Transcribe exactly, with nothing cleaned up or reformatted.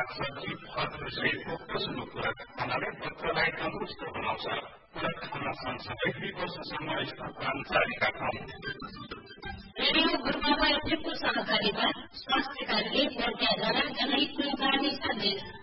सागसब्जी फलफुल सहितको पोषण उपलब्ध खानाले पत्रलाई तन्दुरुस्त बनाउँछ। पूरक खाना सँगसँगै दुई वर्षसम्म स्तनपान जारी राखौं। रेडियो गुरुबाबा एफएमको सहकारीमा स्वास्थ्य कार्य प्रज्ञा जनाजनै कुलबानी सन्देश